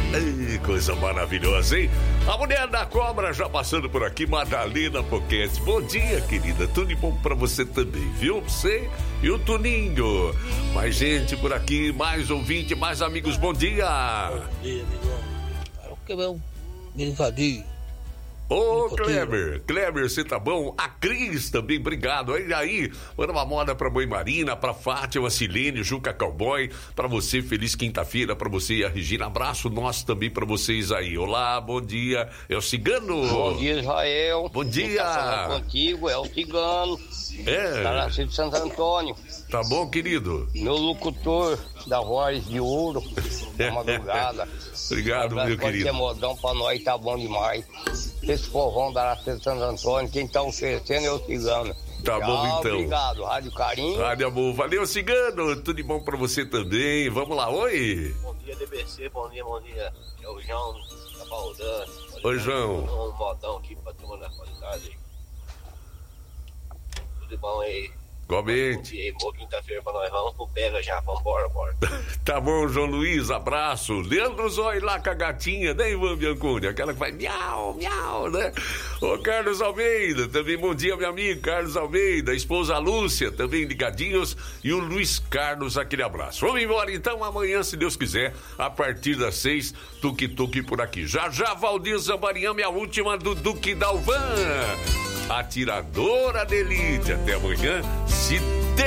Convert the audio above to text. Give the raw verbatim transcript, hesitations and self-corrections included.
Ei, coisa maravilhosa, hein? A mulher da cobra já passando por aqui, Madalena Poquete. Bom dia, querida. Tudo de bom pra você também, viu? Você e o Tuninho. Mais gente por aqui, mais ouvinte, mais amigos. Bom dia. Bom dia, amigão. O que é um invadir? Ô, Kleber, Kleber, você tá bom? A Cris também, obrigado. Aí, aí, manda uma moda pra Mãe Marina, pra Fátima, Silene, Juca Cowboy, pra você, feliz quinta-feira, pra você e a Regina. Abraço nosso também pra vocês aí. Olá, bom dia, é o Cigano. Bom dia, Israel. Bom dia. Tá contigo, é o Cigano. É. Tá na cidade de Santo Antônio. Tá bom, querido? Meu locutor da voz de ouro, da madrugada. Obrigado, um meu querido. Qualquer modão pra nós tá bom demais. Esse povão da Cidade de Santo Antônio, quem tá oferecendo é o Cigano. Tá Tchau, bom, então. Obrigado, Rádio Carinho. Rádio Amor. Valeu, Cigano. Tudo de bom pra você também. Vamos lá, oi. Bom dia, D B C. Bom dia, bom dia. É o João da Baldã. Oi, João. Um modão aqui pra turma da qualidade. Tudo de bom aí. Igualmente. E aí, boa quinta-feira pra nós. Vamos pro Pega já. Vambora, bora. Tá bom, João Luiz, abraço. Leandro Zói lá com a gatinha, né, Ivan Bianconi? Aquela que vai miau, miau, né? Ô, Carlos Almeida, também bom dia, meu amigo Carlos Almeida. A esposa Lúcia, também ligadinhos. E o Luiz Carlos, aquele abraço. Vamos embora então, amanhã, se Deus quiser, a partir das seis, tuque-tuque por aqui. Já já, Valdir Zambariame, a última do Duque Dalvan. Atiradora de elite. Até amanhã, se